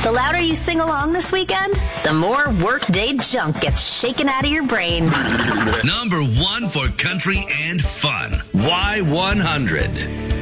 The louder you sing along this weekend, the more workday junk gets shaken out of your brain. Number 1 for country and fun. Y100.